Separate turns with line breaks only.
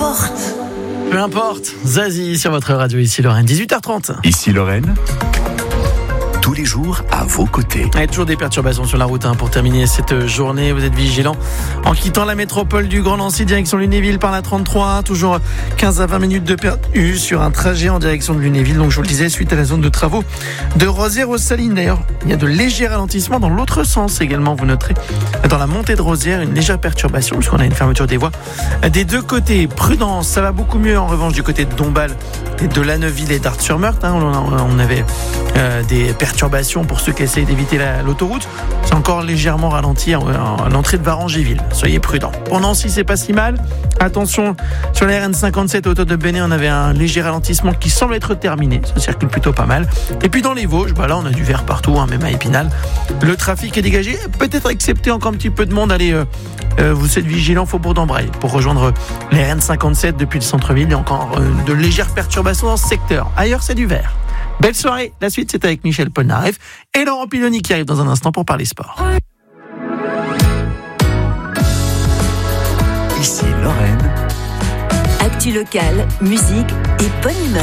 Peu importe, Zazie sur votre radio, ici Lorraine, 18h30.
Ici Lorraine, tous les jours à vos côtés.
Il y a toujours des perturbations sur la route pour terminer cette journée. Vous êtes vigilants en quittant la métropole du Grand Nancy, direction Lunéville par la 33. Toujours 15 à 20 minutes de perdu sur un trajet en direction de Lunéville. Donc je vous le disais, suite à la zone de travaux de Rosières aux Salines. D'ailleurs, il y a de légers ralentissements dans l'autre sens également. Vous noterez dans la montée de Rosières une légère perturbation puisqu'on a une fermeture des voies des deux côtés. Prudence, ça va beaucoup mieux en revanche du côté de Dombasle et de La Neuville et d'Arles-sur-Meurthe. On avait des perturbations pour ceux qui essayent d'éviter l'autoroute. C'est encore légèrement ralenti à l'entrée de Varangéville. Soyez prudents. Pour Nancy, c'est pas si mal. Attention, sur la RN57 à hauteur de Bénet, on avait un léger ralentissement qui semble être terminé. Ça circule plutôt pas mal. Et puis dans les Vosges, là on a du vert partout, même à Épinal. Le trafic est dégagé, peut-être excepté encore un petit peu de monde. Allez, vous êtes vigilants, Faubourg d'Ambrail. Pour rejoindre les RN57 depuis le centre-ville, il y a encore de légères perturbations dans ce secteur. Ailleurs, c'est du vert. Belle soirée. La suite, c'est avec Michel Polnareff et Laurent Piloni qui arrive dans un instant pour parler sport.
Ici Lorraine.
Actu locale, musique et bonne humeur.